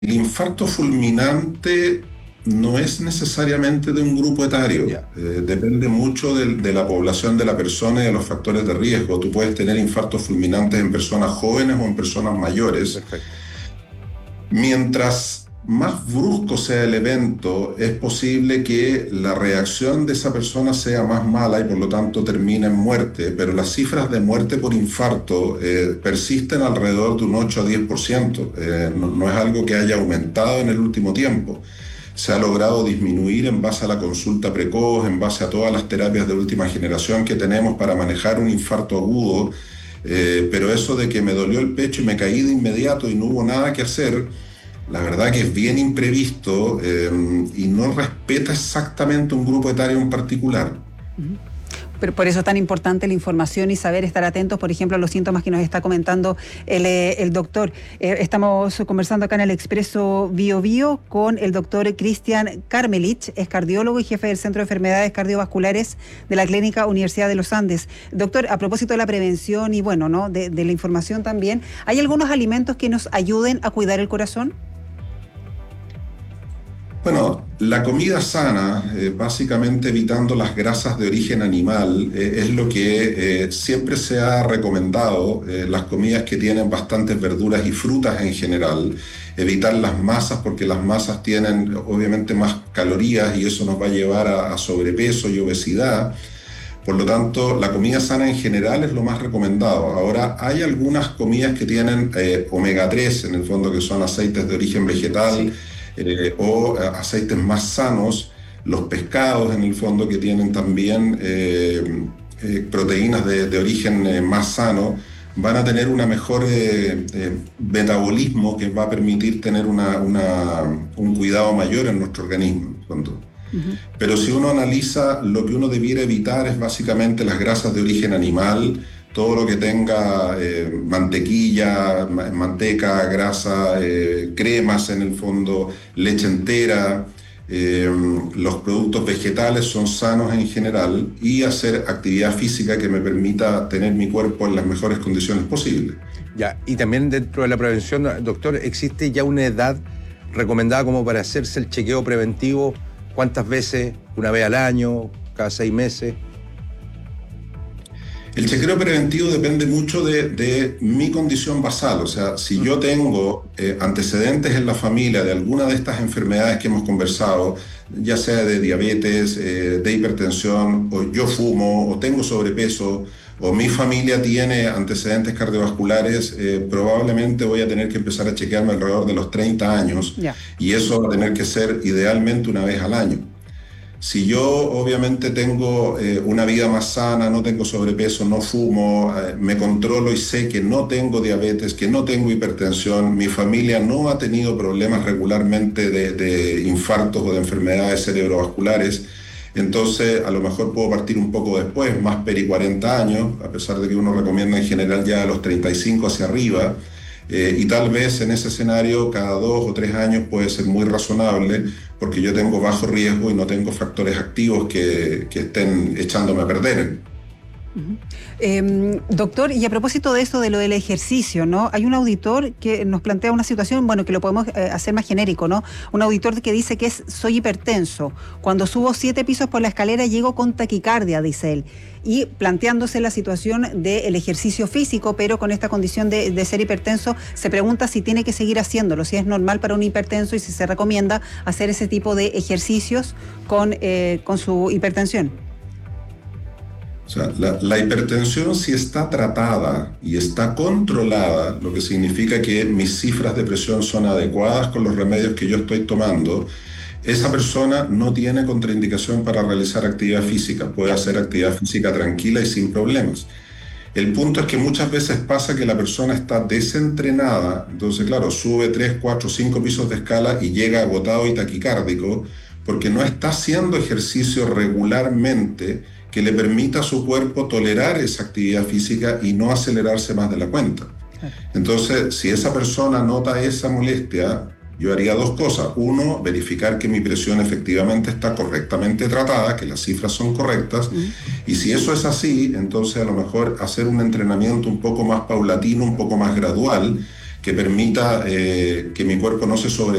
El infarto fulminante no es necesariamente de un grupo etario. Ya, Depende mucho de la población de la persona y de los factores de riesgo. Tú puedes tener infartos fulminantes en personas jóvenes o en personas mayores. perfecto. Mientras más brusco sea el evento, es posible que la reacción de esa persona sea más mala y por lo tanto termine en muerte, pero las cifras de muerte por infarto persisten alrededor de un 8 a 10%. No es algo que haya aumentado en el último tiempo. Se ha logrado disminuir en base a la consulta precoz, en base a todas las terapias de última generación que tenemos para manejar un infarto agudo. Pero eso de que me dolió el pecho y me caí de inmediato y no hubo nada que hacer, la verdad que es bien imprevisto, y no respeta exactamente un grupo etario en particular. Ujú. Pero por eso es tan importante la información y saber estar atentos, por ejemplo, a los síntomas que nos está comentando el doctor. Estamos conversando acá en el Expreso Bio Bio con el doctor Cristian Karmelich, es cardiólogo y jefe del Centro de Enfermedades Cardiovasculares de la Clínica Universidad de los Andes. Doctor, a propósito de la prevención y bueno, ¿no? de la información también, ¿hay algunos alimentos que nos ayuden a cuidar el corazón? Bueno, la comida sana, básicamente evitando las grasas de origen animal, es lo que siempre se ha recomendado. Las comidas que tienen bastantes verduras y frutas en general, evitar las masas porque las masas tienen obviamente más calorías y eso nos va a llevar a sobrepeso y obesidad. Por lo tanto, la comida sana en general es lo más recomendado. Ahora, hay algunas comidas que tienen omega 3, en el fondo, que son aceites de origen vegetal, Sí. o aceites más sanos. Los pescados, en el fondo, que tienen también proteínas de origen más sano, van a tener una mejor metabolismo que va a permitir tener un cuidado mayor en nuestro organismo, en el fondo. Ujú. Pero si uno analiza, lo que uno debiera evitar es básicamente las grasas de origen animal, todo lo que tenga mantequilla, manteca, grasa, cremas en el fondo, leche entera. Los productos vegetales son sanos en general y hacer actividad física que me permita tener mi cuerpo en las mejores condiciones posibles. Ya, y también dentro de la prevención, doctor, ¿existe ya una edad recomendada como para hacerse el chequeo preventivo? ¿Cuántas veces? ¿Una vez al año? ¿Cada 6 meses? El chequeo preventivo depende mucho de mi condición basal. O sea, si yo tengo antecedentes en la familia de alguna de estas enfermedades que hemos conversado, ya sea de diabetes, de hipertensión, o yo fumo, o tengo sobrepeso, o mi familia tiene antecedentes cardiovasculares, probablemente voy a tener que empezar a chequearme alrededor de los 30 años, Ya. y eso va a tener que ser idealmente una vez al año. Si yo obviamente tengo una vida más sana, no tengo sobrepeso, no fumo, me controlo y sé que no tengo diabetes, que no tengo hipertensión, mi familia no ha tenido problemas regularmente de infartos o de enfermedades cerebrovasculares, entonces a lo mejor puedo partir un poco después, más peri 40 años, a pesar de que uno recomienda en general ya a los 35 hacia arriba. Y tal vez en ese escenario cada 2 o 3 años puede ser muy razonable porque yo tengo bajo riesgo y no tengo factores activos que estén echándome a perder. Ujú. Doctor, y a propósito de eso, de lo del ejercicio, ¿no? Hay un auditor que nos plantea una situación, bueno, que lo podemos hacer más genérico, ¿no? Un auditor que dice que soy hipertenso. Cuando subo 7 pisos por la escalera llego con taquicardia, dice él. Y planteándose la situación del ejercicio físico, pero con esta condición de ser hipertenso, se pregunta si tiene que seguir haciéndolo, si es normal para un hipertenso y si se recomienda hacer ese tipo de ejercicios con su hipertensión. O sea, la hipertensión, si está tratada y está controlada, lo que significa que mis cifras de presión son adecuadas con los remedios que yo estoy tomando, esa persona no tiene contraindicación para realizar actividad física, puede hacer actividad física tranquila y sin problemas. El punto es que muchas veces pasa que la persona está desentrenada, entonces claro, sube 3, 4, 5 pisos de escala y llega agotado y taquicárdico porque no está haciendo ejercicio regularmente que le permita a su cuerpo tolerar esa actividad física y no acelerarse más de la cuenta. Entonces, si esa persona nota esa molestia, yo haría 2 cosas. Uno, verificar que mi presión efectivamente está correctamente tratada, que las cifras son correctas. Y si eso es así, entonces a lo mejor hacer un entrenamiento un poco más paulatino, un poco más gradual, que permita que mi cuerpo no se